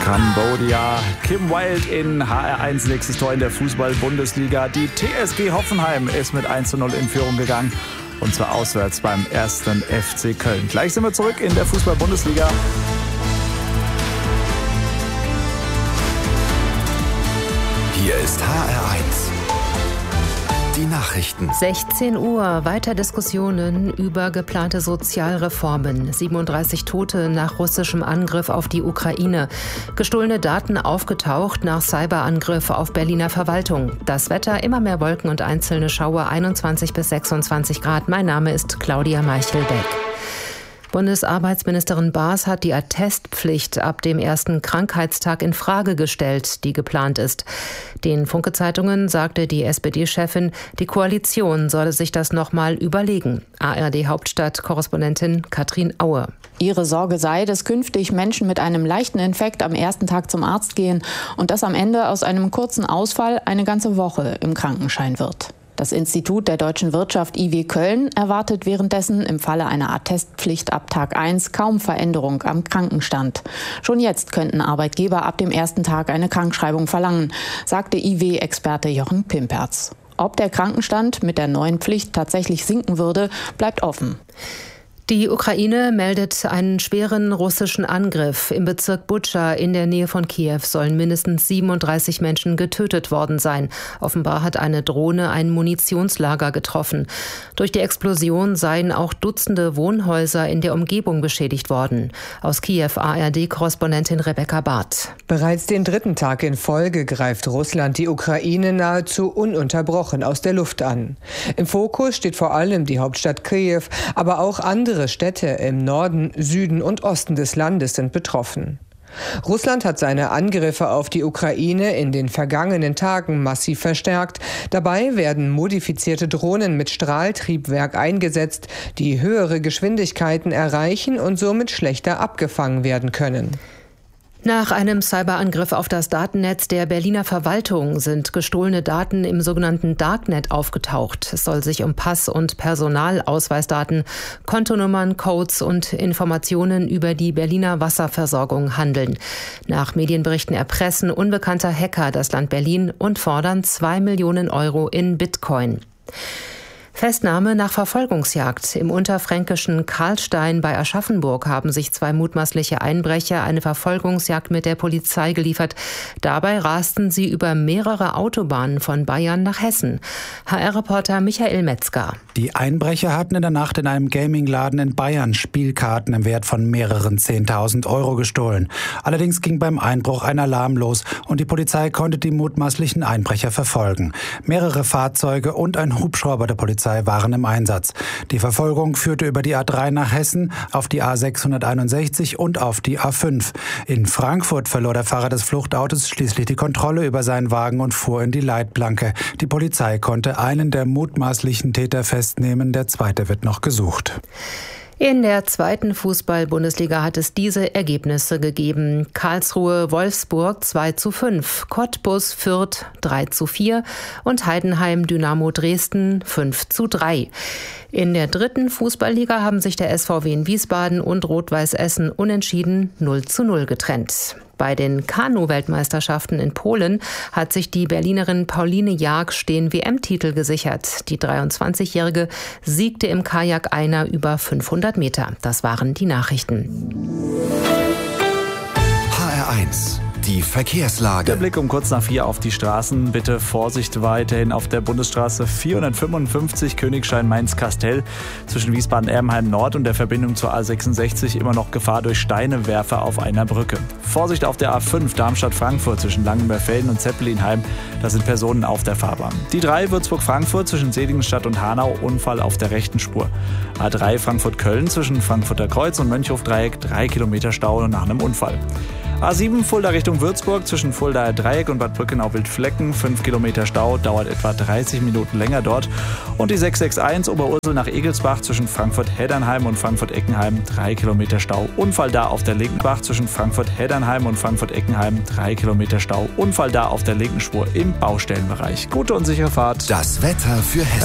Cambodia. Kim Wilde in HR1, nächstes Tor in der Fußball-Bundesliga. Die TSG Hoffenheim ist mit 1:0 in Führung gegangen. Und zwar auswärts beim 1. FC Köln. Gleich sind wir zurück in der Fußball-Bundesliga. Hier ist HR1. Die Nachrichten. 16 Uhr, weiter Diskussionen über geplante Sozialreformen. 37 Tote nach russischem Angriff auf die Ukraine. Gestohlene Daten aufgetaucht nach Cyberangriff auf Berliner Verwaltung. Das Wetter, immer mehr Wolken und einzelne Schauer, 21 bis 26 Grad. Mein Name ist Claudia Meichelbeck. Bundesarbeitsministerin Baas hat die Attestpflicht ab dem ersten Krankheitstag in Frage gestellt, die geplant ist. Den Funke-Zeitungen sagte die SPD-Chefin, die Koalition solle sich das nochmal überlegen. ARD-Hauptstadt-Korrespondentin Katrin Aue. Ihre Sorge sei, dass künftig Menschen mit einem leichten Infekt am ersten Tag zum Arzt gehen und dass am Ende aus einem kurzen Ausfall eine ganze Woche im Krankenschein wird. Das Institut der deutschen Wirtschaft IW Köln erwartet währenddessen im Falle einer Attestpflicht ab Tag 1 kaum Veränderung am Krankenstand. Schon jetzt könnten Arbeitgeber ab dem ersten Tag eine Krankschreibung verlangen, sagte IW-Experte Jochen Pimperz. Ob der Krankenstand mit der neuen Pflicht tatsächlich sinken würde, bleibt offen. Die Ukraine meldet einen schweren russischen Angriff. Im Bezirk Butscha in der Nähe von Kiew sollen mindestens 37 Menschen getötet worden sein. Offenbar hat eine Drohne ein Munitionslager getroffen. Durch die Explosion seien auch Dutzende Wohnhäuser in der Umgebung beschädigt worden. Aus Kiew ARD-Korrespondentin Rebecca Barth. Bereits den dritten Tag in Folge greift Russland die Ukraine nahezu ununterbrochen aus der Luft an. Im Fokus steht vor allem die Hauptstadt Kiew, aber auch andere Städte im Norden, Süden und Osten des Landes sind betroffen. Russland hat seine Angriffe auf die Ukraine in den vergangenen Tagen massiv verstärkt. Dabei werden modifizierte Drohnen mit Strahltriebwerk eingesetzt, die höhere Geschwindigkeiten erreichen und somit schlechter abgefangen werden können. Nach einem Cyberangriff auf das Datennetz der Berliner Verwaltung sind gestohlene Daten im sogenannten Darknet aufgetaucht. Es soll sich um Pass- und Personalausweisdaten, Kontonummern, Codes und Informationen über die Berliner Wasserversorgung handeln. Nach Medienberichten erpressen unbekannte Hacker das Land Berlin und fordern 2 Millionen Euro in Bitcoin. Festnahme nach Verfolgungsjagd. Im unterfränkischen Karlstein bei Aschaffenburg haben sich 2 mutmaßliche Einbrecher eine Verfolgungsjagd mit der Polizei geliefert. Dabei rasten sie über mehrere Autobahnen von Bayern nach Hessen. HR-Reporter Michael Metzger. Die Einbrecher hatten in der Nacht in einem Gamingladen in Bayern Spielkarten im Wert von mehreren 10.000 Euro gestohlen. Allerdings ging beim Einbruch ein Alarm los und die Polizei konnte die mutmaßlichen Einbrecher verfolgen. Mehrere Fahrzeuge und ein Hubschrauber der Polizei waren im Einsatz. Die Verfolgung führte über die A3 nach Hessen, auf die A661 und auf die A5. In Frankfurt verlor der Fahrer des Fluchtautos schließlich die Kontrolle über seinen Wagen und fuhr in die Leitplanke. Die Polizei konnte einen der mutmaßlichen Täter festnehmen, der zweite wird noch gesucht. In der zweiten Fußball-Bundesliga hat es diese Ergebnisse gegeben. Karlsruhe-Wolfsburg 2:5, Cottbus-Fürth 3:4 und Heidenheim-Dynamo Dresden 5:3. In der dritten Fußballliga haben sich der SVW in Wiesbaden und Rot-Weiß Essen unentschieden 0:0 getrennt. Bei den Kanu-Weltmeisterschaften in Polen hat sich die Berlinerin Pauline Jarg den WM-Titel gesichert. Die 23-Jährige siegte im Kajak-Einer über 500 Meter. Das waren die Nachrichten. HR1. Die Verkehrslage. Der Blick um kurz nach 4 auf die Straßen. Bitte Vorsicht weiterhin auf der Bundesstraße 455 Königstein-Mainz-Kastell zwischen Wiesbaden-Erbenheim Nord und der Verbindung zur A66 immer noch Gefahr durch Steinewerfer auf einer Brücke. Vorsicht auf der A5 Darmstadt-Frankfurt zwischen Langenberfelden und Zeppelinheim. Da sind Personen auf der Fahrbahn. Die 3 Würzburg-Frankfurt zwischen Seligenstadt und Hanau. Unfall auf der rechten Spur. A3 Frankfurt-Köln zwischen Frankfurter Kreuz und Mönchhof-Dreieck. 3 Kilometer Stau nach einem Unfall. A7 Fulda Richtung Würzburg zwischen Fuldaer Dreieck und Bad Brückenau-Wildflecken. 5 Kilometer Stau, dauert etwa 30 Minuten länger dort. Und die 661 Oberursel nach Egelsbach zwischen Frankfurt-Heddernheim und Frankfurt-Eckenheim. 3 Kilometer Stau. Unfall da auf der linken Bach zwischen Frankfurt-Heddernheim und Frankfurt-Eckenheim. 3 Kilometer Stau. Unfall da auf der linken Spur im Baustellenbereich. Gute und sichere Fahrt. Das Wetter für Hessen.